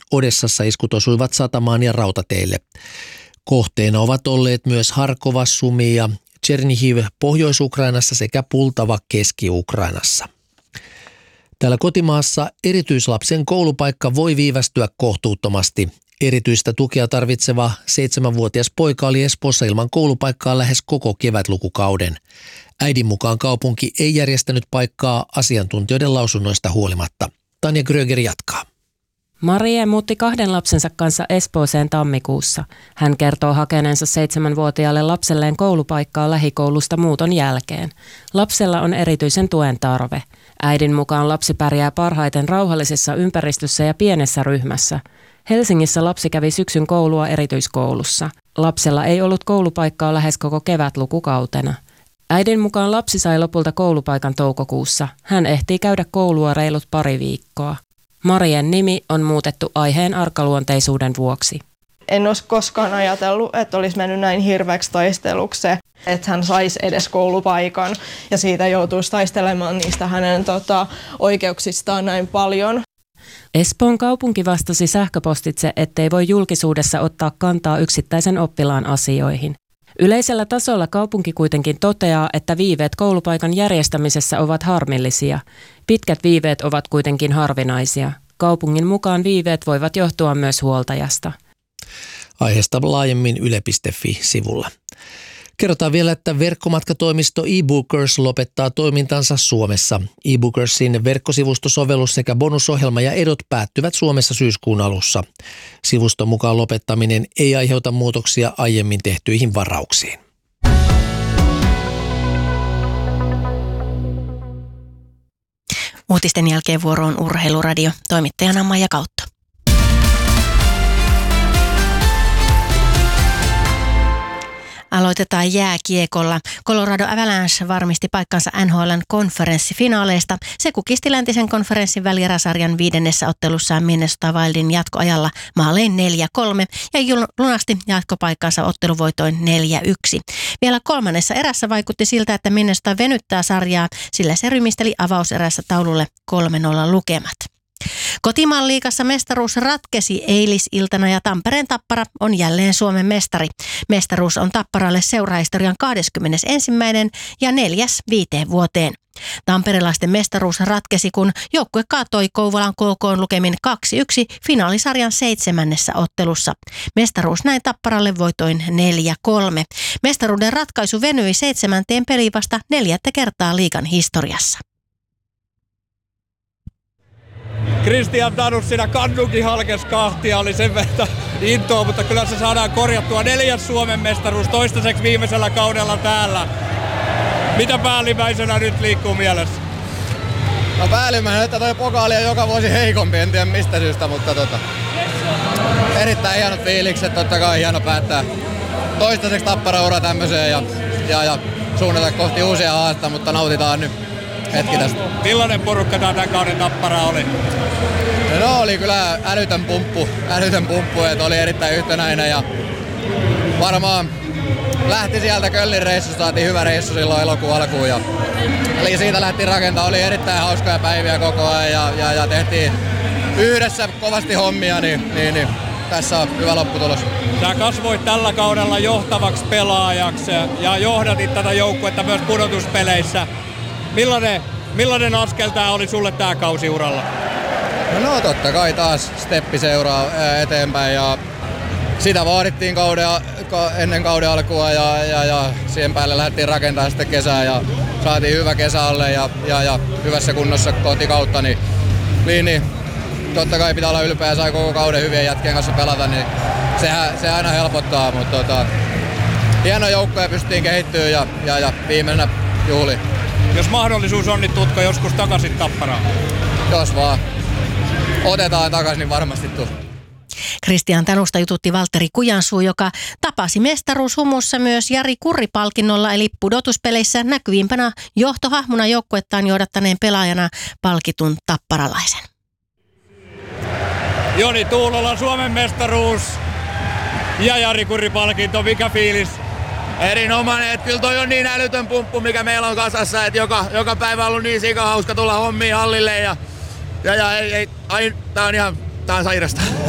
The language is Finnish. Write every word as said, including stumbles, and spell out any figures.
Odessassa iskut osuivat satamaan ja rautateille. Kohteena ovat olleet myös Harkova, Sumi ja Chernihiv Pohjois-Ukrainassa sekä Pultava Keski-Ukrainassa. Täällä kotimaassa erityislapsen koulupaikka voi viivästyä kohtuuttomasti. Erityistä tukea tarvitseva seitsemänvuotias poika oli Espoossa ilman koulupaikkaa lähes koko kevätlukukauden. Äidin mukaan kaupunki ei järjestänyt paikkaa asiantuntijoiden lausunnoista huolimatta. Tanja Gröger jatkaa. Marie muutti kahden lapsensa kanssa Espooseen tammikuussa. Hän kertoo hakeneensa seitsemänvuotiaalle lapselleen koulupaikkaa lähikoulusta muuton jälkeen. Lapsella on erityisen tuen tarve. Äidin mukaan lapsi pärjää parhaiten rauhallisessa ympäristössä ja pienessä ryhmässä. Helsingissä lapsi kävi syksyn koulua erityiskoulussa. Lapsella ei ollut koulupaikkaa lähes koko kevätlukukautena. Äidin mukaan lapsi sai lopulta koulupaikan toukokuussa. Hän ehtii käydä koulua reilut pari viikkoa. Marien nimi on muutettu aiheen arkaluonteisuuden vuoksi. En olisi koskaan ajatellut, että olisi mennyt näin hirveäksi taisteluksi se, että hän saisi edes koulupaikan ja siitä joutuisi taistelemaan niistä hänen tota, oikeuksistaan näin paljon. Espoon kaupunki vastasi sähköpostitse, ettei voi julkisuudessa ottaa kantaa yksittäisen oppilaan asioihin. Yleisellä tasolla kaupunki kuitenkin toteaa, että viiveet koulupaikan järjestämisessä ovat harmillisia. Pitkät viiveet ovat kuitenkin harvinaisia. Kaupungin mukaan viiveet voivat johtua myös huoltajasta. Aiheesta laajemmin yle piste fi-sivulla. Kerrotaan vielä, että verkkomatkatoimisto eBookers lopettaa toimintansa Suomessa. eBookersin verkkosivustosovellus sekä bonusohjelma ja edot päättyvät Suomessa syyskuun alussa. Sivuston mukaan lopettaminen ei aiheuta muutoksia aiemmin tehtyihin varauksiin. Uutisten jälkeen vuoroon Urheiluradio. Toimittajana Maija Kautto. Aloitetaan jääkiekolla. Colorado Avalanche varmisti paikkansa N H L:n konferenssifinaaleista. Se kukisti läntisen konferenssin välieräsarjan viidennessä ottelussaan Minnesota Wildin jatkoajalla maalein neljä kolme ja lunasti jatkopaikkansa otteluvoitoin neljä yksi. Vielä kolmannessa erässä vaikutti siltä, että Minnesota venyttää sarjaa, sillä se rymisteli avauserässä taululle kolme nolla lukemat. Kotimaan liigassa mestaruus ratkesi eilisiltana ja Tampereen Tappara on jälleen Suomen mestari. Mestaruus on Tapparalle seurahistorian kaksikymmentäyksi ja neljäs viiteen vuoteen. Tamperelaisten mestaruus ratkesi, kun joukkue kaatoi Kouvolan K K:n lukemin kaksi yksi finaalisarjan seitsemännessä ottelussa. Mestaruus näin Tapparalle voitoin neljä kolme. Mestaruuden ratkaisu venyi seitsemänteen peliin vasta neljättä kertaa liigan historiassa. Christian Tanus siinä kannukin halkes kahtia, oli sen verran intoa, mutta kyllä se saadaan korjattua. Neljäs Suomen mestaruus toistaiseksi viimeisellä kaudella täällä. Mitä päällimmäisenä nyt liikkuu mielessä? No päällimmäisenä, että toi pokaali on joka vuosi heikompi, en tiedä mistä syystä, mutta tota, erittäin hienot fiilikset, totta kai hieno päättää toistaiseksi Tappara-ura tämmöiseen ja, ja, ja suunnata kohti uusia haastetta, mutta nautitaan nyt hetki tästä. Millainen porukka tämän kauden Tappara oli? No oli kyllä älytön pumppu, älytön pumppu, että oli erittäin yhtenäinen ja varmaan lähti sieltä Köllin reissusta, saatiin hyvä reissu silloin elokuun alkuun ja eli siitä lähti rakentaa, oli erittäin hauskoja päiviä koko ajan ja, ja, ja tehtiin yhdessä kovasti hommia, niin, niin, niin tässä on hyvä lopputulos. Sä kasvoit tällä kaudella johtavaksi pelaajaksi ja johdatit tätä joukkuetta myös pudotuspeleissä. Millainen, millainen askel tää oli sulle tää kausi uralla? No, no totta kai taas steppi seuraa eteenpäin ja sitä vaadittiin kauden, ennen kauden alkua ja, ja, ja siihen päälle lähdettiin rakentamaan sitten kesää ja saatiin hyvä kesä alle ja, ja, ja hyvässä kunnossa kohti kautta, niin, niin, niin totta kai pitää olla ylpeä ja sai koko kauden hyvien jätkien kanssa pelata, niin sehän, se aina helpottaa, mutta tota, hieno joukko ja pystyttiin kehittyä ja, ja, ja viimeisenä juhli. Jos mahdollisuus on, niin tuutko joskus takaisin Tapparaan? Jos vaan. Otetaan takaisin, niin varmasti tuu. Christian Tanusta jututti Valtteri Kujansuu, joka tapasi mestaruushumussa myös Jari Kurri-palkinnolla, eli pudotuspeleissä näkyvimpänä johtohahmona joukkuettaan johdattaneen pelaajana palkitun tapparalaisen. Joni Tuulola Suomen mestaruus ja Jari Kurri-palkinto, mikä fiilis? Erinomainen, että kyllä toi on niin älytön pumppu, mikä meillä on kasassa, että joka, joka päivä on ollut niin sika hauska tulla hommiin hallille ja, ja, ja ei, ei, ai, tää on ihan, tää on sairasta.